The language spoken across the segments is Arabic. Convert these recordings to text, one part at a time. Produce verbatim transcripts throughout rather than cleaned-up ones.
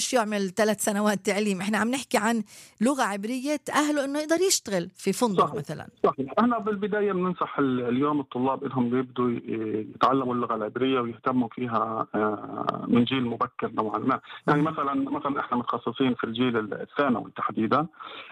بدش يعمل ثلاث سنوات تعليم، احنا عم نحكي عن لغة عبرية تأهله انه يقدر يشتغل في فندق صحيح. مثلا. صحيح. احنا بالبدايه بننصح اليوم الطلاب انهم يبدوا يتعلموا اللغه العبريه ويهتموا فيها من جيل مبكر نوعا ما. يعني مثلا مثلا احنا متخصصين في الجيل الثانوي تحديدا،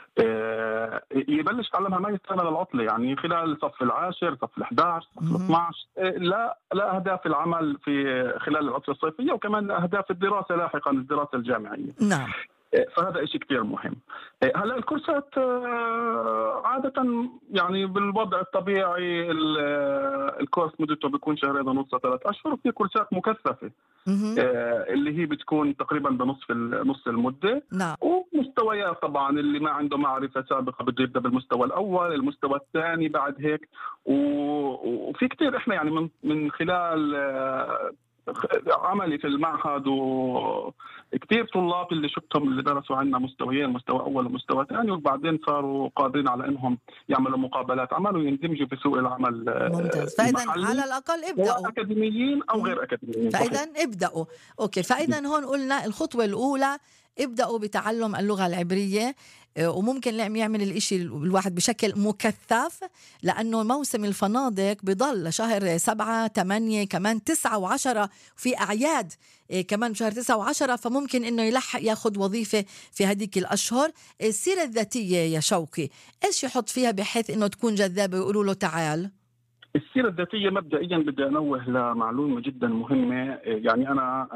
يبلش يتعلمها ما يستعمل العطله، يعني خلال الصف العاشر، صف الأحد عشر، صف الاثني عشر، لا لا اهداف العمل في خلال العطله الصيفيه، وكمان اهداف الدراسه لاحقا الدراسه الجامعيه. نعم. فهذا إشي كتير مهم. هلا الكورسات عادة يعني بالوضع الطبيعي الكورس مدته بيكون شهرين ونص ثلاث أشهر، وفي كورسات مكثفة اللي هي بتكون تقريبا بنصف نص المدة. نعم. ومستويات طبعا اللي ما عنده معرفة سابقة بده يبدأ بالمستوى الأول، المستوى الثاني بعد هيك. وفي كتير إحنا يعني من من خلال عملي في المعهد وكثير طلاب اللي شفتهم اللي درسوا عنا مستويين، مستوى أول ومستوى ثاني، وبعدين صاروا قادرين على أنهم يعملوا مقابلات عمل ويندمجوا بسوق العمل. ممتاز. فإذا على الأقل ابدأوا، أكاديميين أو غير أكاديميين. فإذا ابدأوا. أوكي. فإذا هون قلنا الخطوة الأولى ابدأوا بتعلم اللغة العبرية، وممكن يعمل الاشي الواحد بشكل مكثف، لأنه موسم الفنادق بضل شهر سبعة ثمانية كمان تسعة وعشرة، في أعياد كمان شهر تسعة وعشرة، فممكن إنه يلحق ياخد وظيفة في هذيك الأشهر. السيرة الذاتية يا شوقي إيش يحط فيها بحيث إنه تكون جذابة ويقولوا له تعال؟ السيرة الذاتية مبدئيا بدي أنوه لمعلومة جدا مهمة. يعني أنا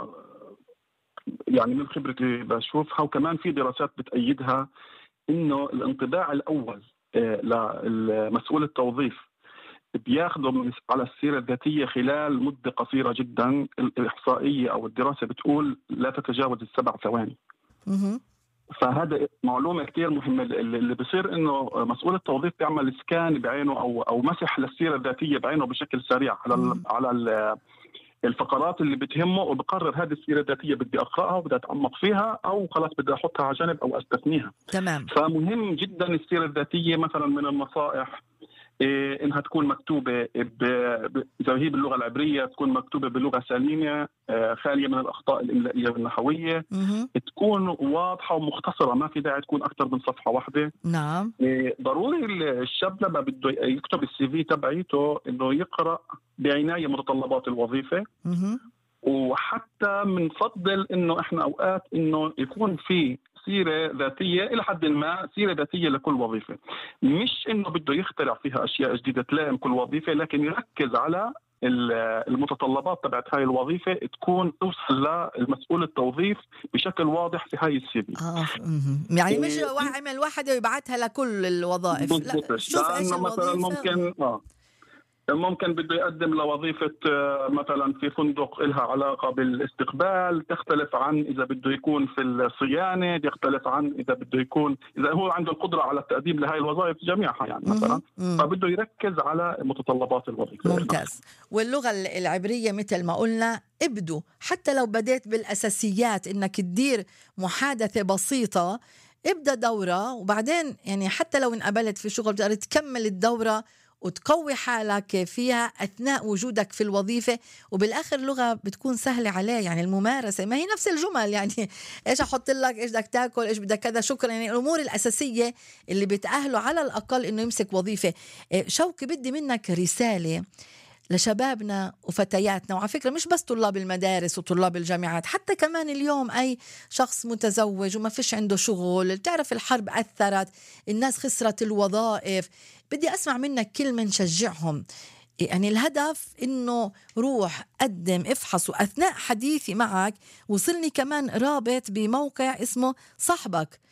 يعني من خبرتي بشوفها، وكمان في دراسات بتأيدها، إنه الانطباع الأول لمسؤول التوظيف بياخدوا على السيرة الذاتية خلال مدة قصيرة جدا. الإحصائية أو الدراسة بتقول لا تتجاوز السبع ثواني. فهذا معلومة كتير مهمة. اللي بيصير إنه مسؤول التوظيف بيعمل سكان بعينه أو أو مسح للسيرة الذاتية بعينه بشكل سريع على ال على ال الفقرات اللي بتهمه، وبقرر هذه السيرة الذاتية بدي أقرأها وبدي أتعمق فيها أو خلاص بدي أحطها على جنب أو أستثنيها. تمام. فمهم جدا السيرة الذاتية مثلا من النصائح إيه إنها تكون مكتوبة ب... ب... إذا هي باللغة العبرية تكون مكتوبة بلغة سليمة آه خالية من الأخطاء الإملائية والنحوية، تكون واضحة ومختصرة، ما في داعي تكون أكثر من صفحة واحدة. نعم. إيه ضروري الشاب لما بده يكتب السي في تبعيته إنه يقرأ بعناية متطلبات الوظيفة. وحتى منفضل إنه إحنا أوقات إنه يكون في سيرة ذاتية إلى حد ما، سيرة ذاتية لكل وظيفة، مش إنه بده يخترع فيها أشياء جديدة تلائم كل وظيفة، لكن يركز على المتطلبات تبعت هاي الوظيفة تكون توصل للمسؤول التوظيف بشكل واضح في هاي السي في. آه. يعني مش عمل واحدة ويبعتها لكل الوظائف، لا شوف إيش مثلا ممكن آه ممكن بده يقدم لوظيفة مثلا في فندق إلها علاقة بالاستقبال، تختلف عن إذا بده يكون في الصيانة، يختلف عن إذا بده يكون إذا هو عنده القدرة على التقديم لهاي الوظائف جميعها يعني مثلا. فبده يركز على متطلبات الوظيفة. ممتاز. واللغة العبرية مثل ما قلنا ابدوا، حتى لو بديت بالأساسيات إنك تدير محادثة بسيطة، ابدأ دورة، وبعدين يعني حتى لو انقبلت في شغل بتقدر تكمل الدورة وتقوي حالك فيها أثناء وجودك في الوظيفة. وبالآخر اللغة بتكون سهلة عليه، يعني الممارسة ما هي نفس الجمل، يعني إيش أحط لك، إيش بدك تاكل، إيش بدك كذا، شكرا، يعني الأمور الأساسية اللي بتأهله على الأقل إنه يمسك وظيفة. شوقي بدي منك رسالة لشبابنا وفتياتنا، وعلى فكرة مش بس طلاب المدارس وطلاب الجامعات، حتى كمان اليوم أي شخص متزوج وما فيش عنده شغل، تعرف الحرب أثرت، الناس خسرت الوظائف. بدي أسمع منك كلمة نشجعهم. يعني الهدف إنه روح قدم افحص. وأثناء حديثي معك وصلني كمان رابط بموقع اسمه صاحبك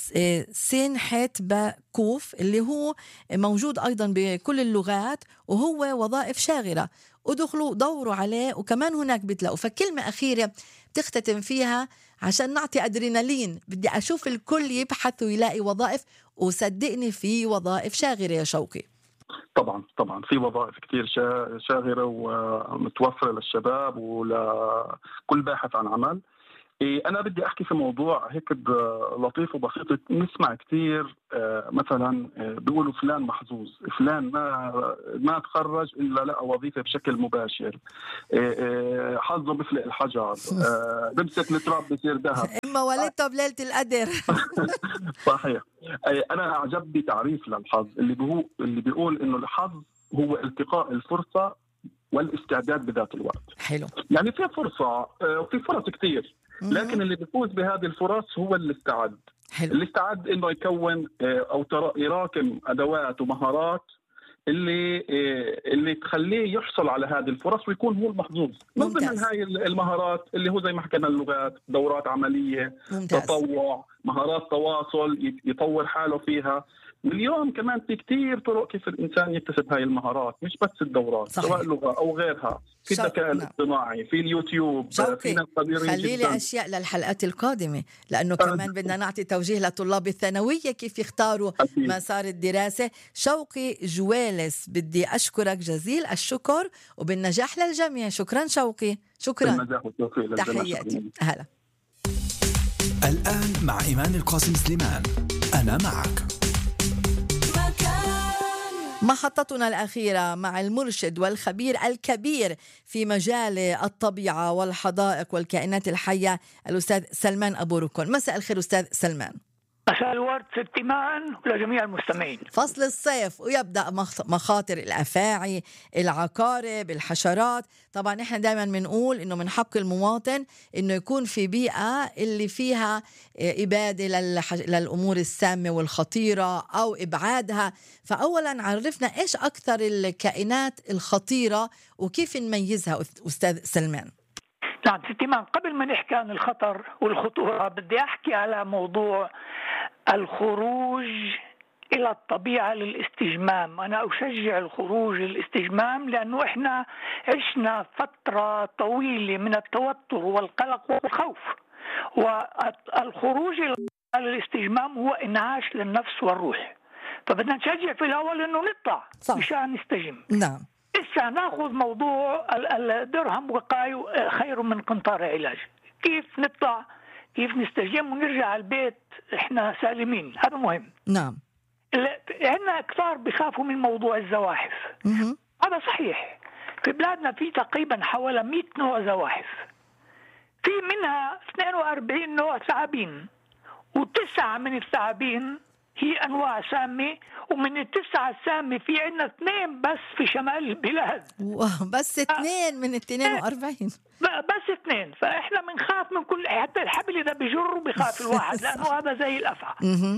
سين حيت باكوف، اللي هو موجود أيضا بكل اللغات، وهو وظائف شاغرة، ودخلوا دوروا عليه، وكمان هناك بتلاقوا. فكلمة أخيرة بتختتم فيها عشان نعطي أدرينالين، بدي أشوف الكل يبحث ويلاقي وظائف، وصدقني في وظائف شاغرة يا شوقي. طبعا طبعا في وظائف كتير شاغرة ومتوفرة للشباب ولكل باحث عن عمل. أنا بدي أحكي في موضوع هيك لطيف وبسيط. نسمع كتير مثلا بيقولوا فلان محظوظ، فلان ما ما تخرج إلا لقى وظيفة بشكل مباشر، حظه بفلق الحجر، بمسك التراب بصير ذهب. مواليد بليلة القدر. صحيح. أنا أعجبني تعريف للحظ اللي بيقول اللي بيقول إنه الحظ هو التقاء الفرصة والاستعداد بذات الوقت. حلو. يعني في فرصة وفي فرص كتير، لكن اللي بيفوز بهذه الفرص هو اللي استعد. حلو. اللي استعد إنه يكون أو يراكم أدوات ومهارات اللي اللي تخليه يحصل على هذه الفرص ويكون هو المحظوظ. من ضمن هاي المهارات اللي هو زي ما حكينا اللغات، دورات عملية، ممتاز. تطوع، مهارات تواصل يطور حاله فيها. واليوم كمان في كتير طرق كيف الإنسان يكتسب هاي المهارات، مش بس الدورات. صحيح. سواء لغة أو غيرها، في الذكاء الاصطناعي، في اليوتيوب، في ناس قديرين جدا. خلي لي أشياء للحلقات القادمة، لأنه كمان بدنا نعطي توجيه لطلاب الثانوية كيف يختاروا أكيد. مسار الدراسة. شوقي جوالس، بدي أشكرك جزيل الشكر وبالنجاح للجميع. شكرا شوقي. شكرا. تحياتي. هلا. الآن مع إيمان القاسم سليمان، أنا معك. محطتنا الأخيرة مع المرشد والخبير الكبير في مجال الطبيعة والحدائق والكائنات الحية الأستاذ سلمان أبو ركن. مساء الخير أستاذ سلمان. مساء الورد ست إيمان ولجميع المستمعين. فصل الصيف ويبدأ مخاطر الأفاعي، العقارب، الحشرات. طبعا احنا دائما بنقول انه من حق المواطن انه يكون في بيئة اللي فيها إبادة للأمور السامة والخطيرة أو إبعادها. فأولا عرفنا إيش أكثر الكائنات الخطيرة وكيف نميزها أستاذ سلمان. نعم ست إيمان، قبل ما نحكي عن الخطر والخطورة بدي أحكي على موضوع الخروج إلى الطبيعة للاستجمام. أنا أشجع الخروج للاستجمام لأنه إحنا عشنا فترة طويلة من التوتر والقلق والخوف، والخروج إلى الاستجمام هو إنعاش للنفس والروح. فبدنا نشجع في الأول إنه نطلع مشان نستجم. نعم. لسه ناخذ موضوع الدرهم وقاية خير من قنطار علاج. كيف نطلع، كيف نستجم ونرجع البيت إحنا سالمين، هذا مهم. نعم. عندنا كثار بخافوا من موضوع الزواحف. م- هذا صحيح. في بلادنا في تقريبا حوالي مئة نوع زواحف، في منها اثنين وأربعين نوع ثعابين، وتسعة من الثعابين هي أنواع سامة، ومن التسعة السامة في عندنا اثنين بس في شمال البلاد. بس اثنين من اثنين وأربعين، بس اثنين. فإحنا بنخاف من كل، حتى الحبل إذا بجر بخاف الواحد لأنه هذا زي الأفعى.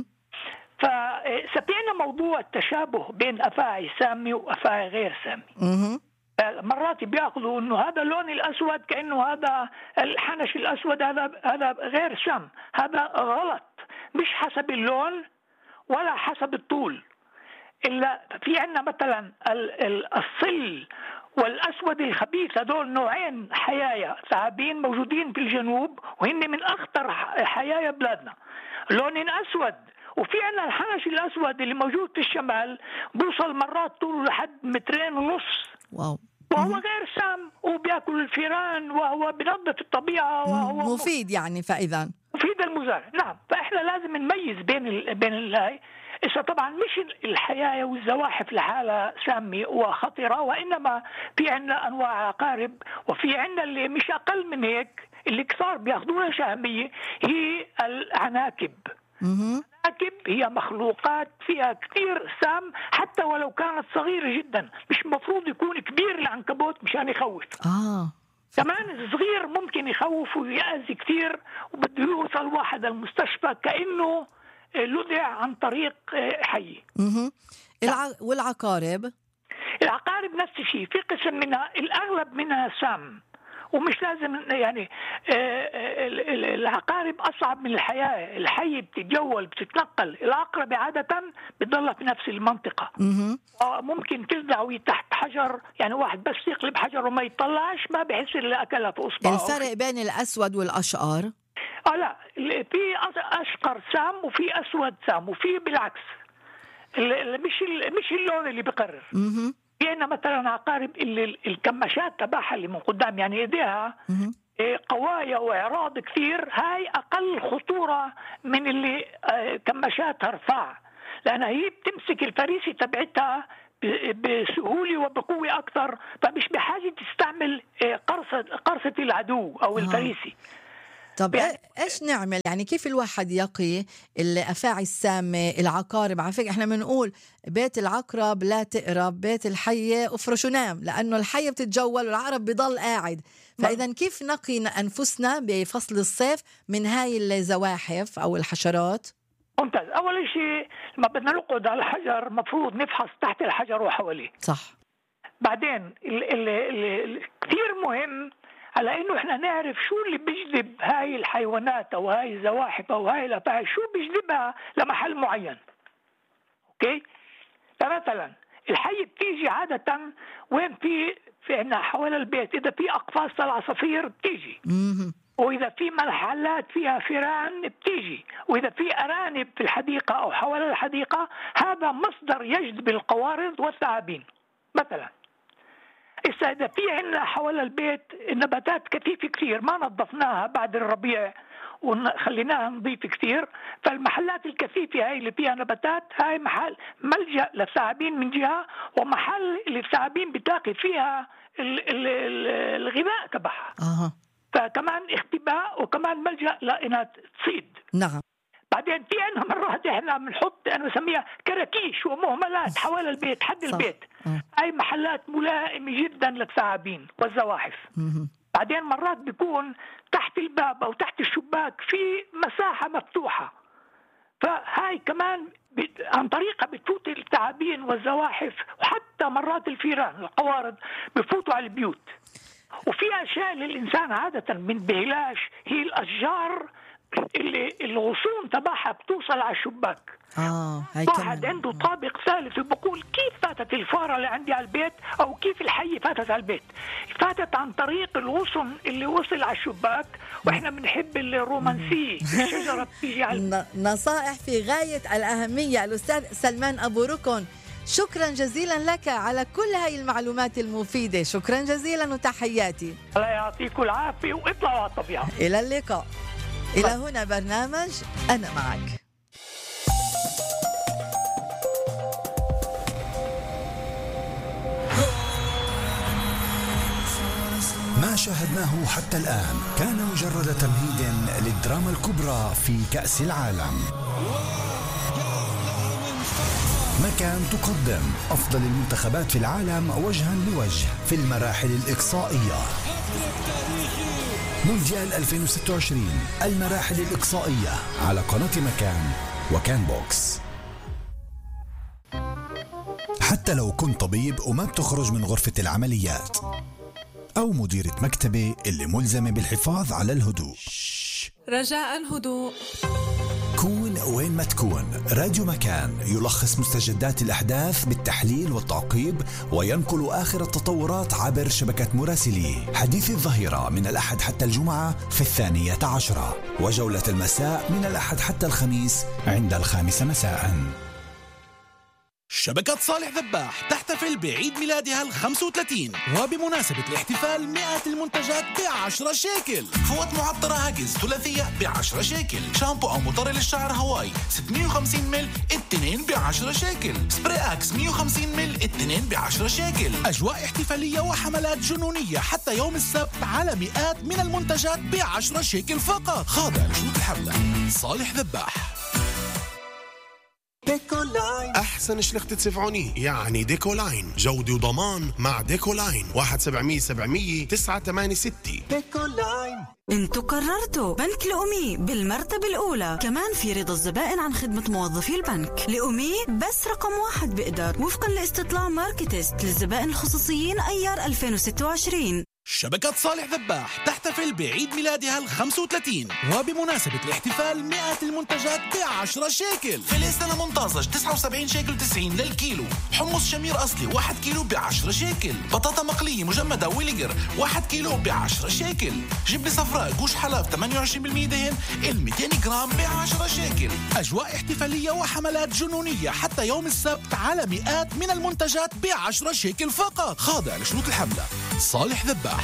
فسبينا موضوع التشابه بين أفاعي سامي وأفاعي غير سامي. مرات بياخذوا انه هذا اللون الاسود كانه هذا الحنش الاسود هذا هذا غير سام. هذا غلط، مش حسب اللون ولا حسب الطول. الا في عندنا مثلا الصل والاسود الخبيث، هذول نوعين حيايا ثعابين موجودين في الجنوب وهن من اخطر حيايا بلادنا، لون اسود. وفي عندنا الحنش الاسود اللي موجود في الشمال بوصل مرات طوله لحد مترين ونص. واو. وهو غير سام وبياكل الفيران وهو بنظف الطبيعة وهو مفيد يعني. فإذا مفيد المزارع. نعم. فإحنا لازم نميز بين ال... بين اللاي. إذا طبعا مش الحياة والزواحف لحالها سامة وخطرة، وإنما في عندنا أنواع عقارب، وفي عندنا اللي مش أقل من هيك اللي كثار بياخذوها شامية، هي العناكب. العناكب هي مخلوقات فيها كثير سام، حتى ولو كانت صغيرة جدا. مش مفروض يكون كبير العنكبوت مشان يخوف. آه. كمان الصغير ممكن يخوف ويأذي كثير، وبده يوصل واحد المستشفى كأنه لدع عن طريق حي. الع... والعقارب العقارب نفس الشيء، في قسم منها الأغلب منها سام، ومش لازم يعني. العقارب أصعب من الحياة. الحي بتتجول بتتنقل، العقرب عادة بتضل في نفس المنطقة. ممكن تلدع تحت حجر، يعني واحد بس يقلب حجر وما يطلعش ما بحس اللي أكلها في أصبعه. الفرق بين الأسود والأشقر؟ آه لا، في أشقر سام وفي أسود سام، وفي بالعكس مش مش اللون اللي بقرر. في عندنا مثلا عقارب اللي الكماشات تبعها اللي من قدام يعني ايديها قوايا واعراض كثير، هاي اقل خطوره من اللي كماشاتها رفاع، لانها هي بتمسك الفريسه تبعتها بسهوله وبقوه اكثر، فمش بحاجه تستعمل قرصه قرصه العدو او الفريسه. طب يعني ايش نعمل؟ يعني كيف الواحد يقي الافاعي السامه، العقارب؟ على فكره احنا بنقول بيت العقرب لا تقرب، بيت الحيه افرش ونام، لانه الحيه بتتجول والعقرب بضل قاعد. فاذا كيف نقي انفسنا بفصل الصيف من هاي الزواحف او الحشرات؟ ممتاز. اول شيء لما بدنا نقعد على الحجر مفروض نفحص تحت الحجر وحواليه. صح. بعدين اللي كثير مهم على انه احنا نعرف شو اللي بيجذب هاي الحيوانات او هاي الزواحف او هاي الافاعي، شو بيجذبها لمحل معين. اوكي؟ فمثلا الحي بتيجي عاده وين في في عندنا حول البيت، اذا في اقفاص العصافير بتيجي، واذا في محلات فيها فيران بتيجي، واذا في ارانب في الحديقه او حول الحديقه، هذا مصدر يجذب القوارض والثعابين. مثلا إذا في عندنا حول البيت نباتات كثيفة كثير ما نظفناها بعد الربيع وخليناها نظيف كثير، فالمحلات الكثيفة هاي اللي فيها نباتات هاي محل ملجأ للثعابين من جهة، ومحل اللي الثعابين بتلاقي فيها الغذاء تبعها. أه. فكمان اختباء وكمان ملجأ لإنها تصيد. نعم. بعدين في عندنا مرات احنا بنحط انا بسميها كراكيش ومهملات حول البيت حد صح. البيت أه. هاي محلات ملائمه جدا للثعابين والزواحف. م- بعدين مرات بيكون تحت الباب او تحت الشباك في مساحه مفتوحه، فهاي كمان عن طريقها بتفوت الثعابين والزواحف، وحتى مرات الفيران القوارض بفوتوا على البيوت. وفي اشياء للانسان عاده من بهلاش هي الاشجار اللي الغصون تبعها بتوصل على الشباك. اه هاي واحد كمان عنده طابق ثالث بقول كيف فاتت الفاره اللي عندي على البيت او كيف الحيه فاتت على البيت. فاتت عن طريق الغصن اللي وصل على الشباك، واحنا بنحب الرومانسيه الشجره بتيجي على نصائح في غايه الاهميه. الاستاذ سلمان ابو ركن، شكرا جزيلا لك على كل هاي المعلومات المفيده، شكرا جزيلا وتحياتي. الله يعطيكم العافيه واطلعوا على الطبيعه. الى اللقاء. إلى هنا برنامج أنا معك. ما شاهدناه حتى الآن كان مجرد تمهيد للدراما الكبرى في كأس العالم. مكان تقدم أفضل المنتخبات في العالم وجها لوجه في المراحل الإقصائية. مونديال ألفين وستة وعشرين المراحل الإقصائية على قناة مكان وكان بوكس. حتى لو كنت طبيب وما بتخرج من غرفة العمليات، أو مديرة مكتبة اللي ملزمة بالحفاظ على الهدوء، رجاء هدوء. كون وين ما تكون، راديو مكان يلخص مستجدات الأحداث بالتحليل والتعقيب، وينقل آخر التطورات عبر شبكة مراسليه. حديث الظهيرة من الأحد حتى الجمعة في الثانية عشرة، وجولة المساء من الأحد حتى الخميس عند الخامسة مساء. شبكة صالح ذباح تحتفل بعيد ميلادها الخمسة وثلاثين، وبمناسبة الاحتفال مئات المنتجات بعشرة شيكل. فوط معطرة هاجز ثلاثية بعشرة شيكل، شامبو أو مطر للشعر هواي ستمائة وخمسين مل اثنين بعشرة شيكل، سبراي أكس مئة وخمسين مل اثنين بعشرة شيكل. أجواء احتفالية وحملات جنونية حتى يوم السبت على مئات من المنتجات بعشرة شيكل فقط، خاضع لشروط الحملة. صالح ذباح. ديكولاين أحسن شلخت تسفعوني، يعني ديكولاين جودة وضمان مع ديكولاين. واحد سبعمية سبعمية تسعة ثمانية ستة. ديكولاين. انتوا قررتوا بنك لأمي بالمرتبة الأولى، كمان في رضا الزبائن عن خدمة موظفي البنك. لأمي بس رقم واحد بقدر، وفقا لاستطلاع ماركتست للزبائن الخصوصيين أيار ألفين وستة وعشرين. شبكة صالح ذباح تحتفل بعيد ميلادها الخمسة وثلاثين، وبمناسبة الاحتفال مئات المنتجات بعشرة شيكل. فلسطين منطازج تسعة وسبعين شيكل وتسعين للكيلو، حمص شمير أصلي واحد كيلو بعشرة شيكل، بطاطا مقلية مجمدة ويليجر واحد كيلو بعشرة شيكل، جبنة صفراء جوش حلاب ثمانية وعشرين بالمئة دهن المئتين جرام بعشرة شيكل. أجواء احتفالية وحملات جنونية حتى يوم السبت على مئات من المنتجات بعشرة شيكل فقط، خاضع لشروط الحملة. صالح ذباح.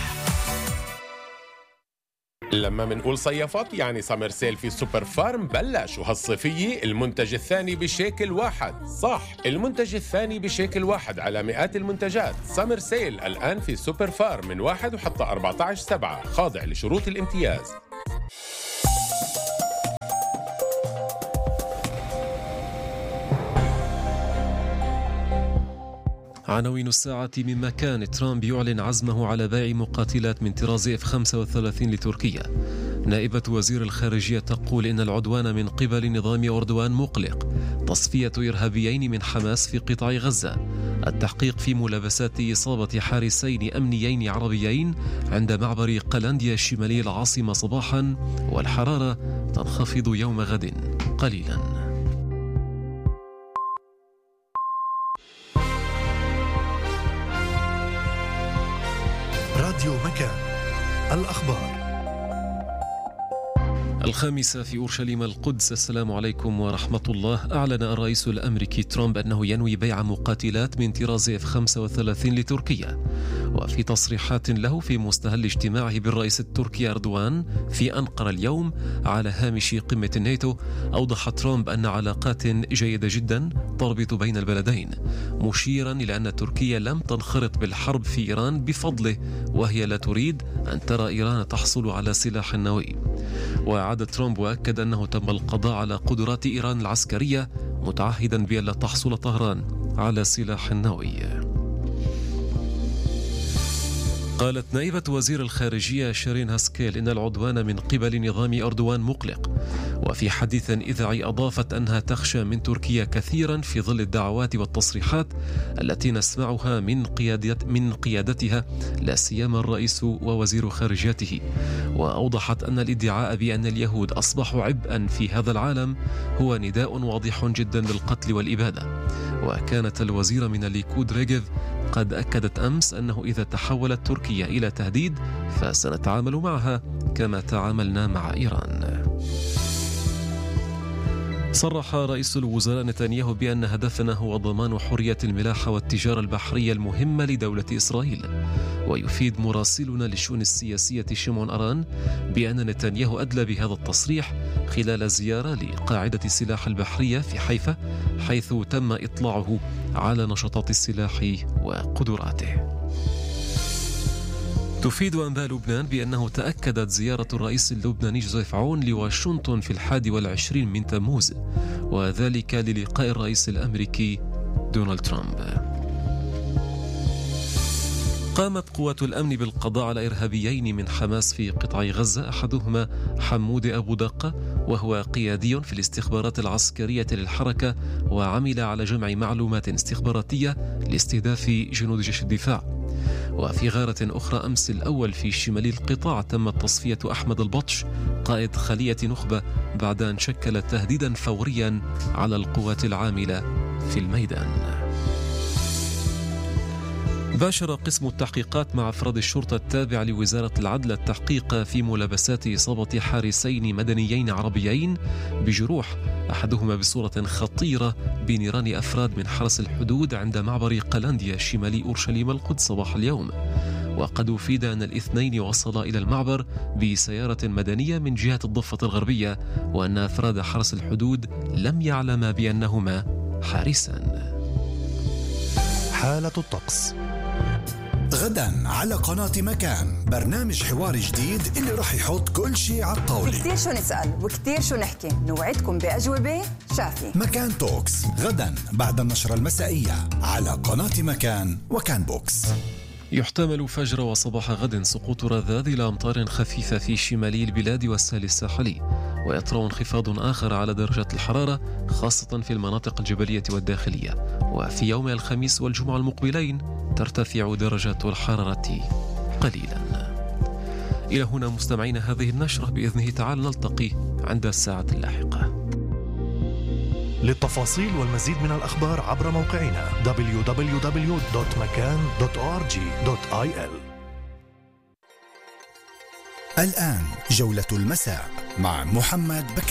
لما منقول صيفات يعني سمر سيل في سوبر فارم بلش، وهالصيفية المنتج الثاني بشيكل واحد. صح، المنتج الثاني بشيكل واحد على مئات المنتجات. سمر سيل الآن في سوبر فارم من واحد وحتى أربعة عشر سبعة، خاضع لشروط الامتياز. عناوين الساعة من مكان. ترامب يعلن عزمه على بيع مقاتلات من طراز إف خمسة وثلاثين لتركيا. نائبة وزير الخارجية تقول إن العدوان من قبل نظام أردوان مقلق. تصفية إرهابيين من حماس في قطاع غزة. التحقيق في ملابسات إصابة حارسين أمنيين عربيين عند معبر قلنديا الشمالي العاصمة صباحا. والحرارة تنخفض يوم غد قليلا. راديو مكان، الأخبار. الخامسة في أورشليم القدس. السلام عليكم ورحمة الله. أعلن الرئيس الأمريكي ترامب أنه ينوي بيع مقاتلات من طراز إف خمسة وثلاثين لتركيا. وفي تصريحات له في مستهل اجتماعه بالرئيس التركي أردوان في أنقرة اليوم على هامش قمة الناتو، أوضح ترامب أن علاقات جيدة جدا تربط بين البلدين، مشيرا إلى أن تركيا لم تنخرط بالحرب في إيران بفضله، وهي لا تريد أن ترى إيران تحصل على سلاح نووي. وعاد ترامب وأكد أنه تم القضاء على قدرات إيران العسكرية، متعهدا بألا تحصل طهران على سلاح نووي. قالت نائبة وزير الخارجية شيرين هاسكيل إن العدوان من قبل نظام أردوان مقلق. وفي حديث إذاعي أضافت أنها تخشى من تركيا كثيرا في ظل الدعوات والتصريحات التي نسمعها من قيادة من قيادتها، لا سيما الرئيس ووزير خارجيته. وأوضحت أن الادعاء بأن اليهود أصبحوا عبئا في هذا العالم هو نداء واضح جدا للقتل والإبادة. وكانت الوزيرة من الليكود ريجيف قد أكدت أمس أنه إذا تحولت تركيا إلى تهديد فسنتعامل معها كما تعاملنا مع إيران. صرح رئيس الوزراء نتنياهو بأن هدفنا هو ضمان حرية الملاحة والتجارة البحرية المهمة لدولة إسرائيل. ويفيد مراسلنا للشؤون السياسية شمعون أران بأن نتنياهو أدلى بهذا التصريح خلال زيارة لقاعدة السلاح البحرية في حيفا، حيث تم إطلاعه على نشاطات السلاح وقدراته. تفيد أنباء لبنان بأنه تأكدت زيارة الرئيس اللبناني جوزيف عون لواشنطن في الحادي والعشرين من تموز، وذلك للقاء الرئيس الأمريكي دونالد ترامب. قامت قوات الأمن بالقضاء على إرهابيين من حماس في قطاع غزة، أحدهما حمود أبو دقة وهو قيادي في الاستخبارات العسكرية للحركة، وعمل على جمع معلومات استخباراتية لاستهداف جنود جيش الدفاع. وفي غارة أخرى أمس الأول في شمال القطاع تمت تصفية أحمد البطش قائد خلية نخبة بعد أن شكل تهديدا فوريا على القوات العاملة في الميدان. باشر قسم التحقيقات مع أفراد الشرطة التابع لوزارة العدل التحقيق في ملابسات إصابة حارسين مدنيين عربيين بجروح، أحدهما بصورة خطيرة بنيران أفراد من حرس الحدود عند معبر قلنديا شمالي أورشليم القدس صباح اليوم. وقد أفيد أن الاثنين وصلا إلى المعبر بسيارة مدنية من جهة الضفة الغربية، وأن أفراد حرس الحدود لم يعلم بأنهما حارسان. حالة الطقس. غدا على قناة مكان برنامج حوار جديد اللي رح يحط كل شيء على الطاولة. كتير شو نسأل وكتير شو نحكي، نوعدكم بأجوبة شافية. مكان توكس غدا بعد النشرة المسائية على قناة مكان وكان بوكس. يحتمل فجر وصباح غد سقوط رذاذ إلى أمطار خفيفة في شمالي البلاد والساحل الساحلي، ويطرأ انخفاض آخر على درجات الحرارة خاصة في المناطق الجبلية والداخلية. وفي يوم الخميس والجمعة المقبلين ترتفع درجات الحرارة قليلا. إلى هنا مستمعين هذه النشرة، بإذنه تعالى نلتقي عند الساعة اللاحقة. للتفاصيل والمزيد من الأخبار عبر موقعنا دبليو دبليو دبليو دوت مكان دوت أو آر جي دوت آي إل. الآن جولة المساء مع محمد بكر.